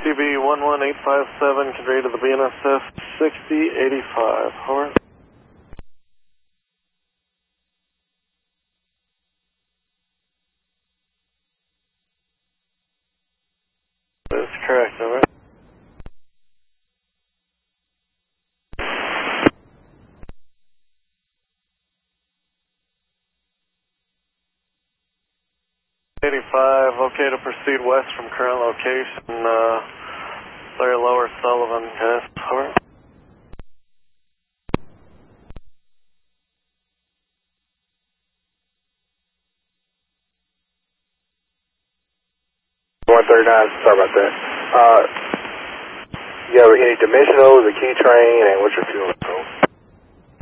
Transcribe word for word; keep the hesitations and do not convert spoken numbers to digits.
C B one one eight five seven, convey to the B N S F sixty eighty-five. Over. That's correct, over. eighty-five, okay to proceed west from current location, uh, Larry Lower Sullivan, yes, over. one thirty-nine, sorry about that. Uh, you have any dimensionals, a key train, and what's your fuel?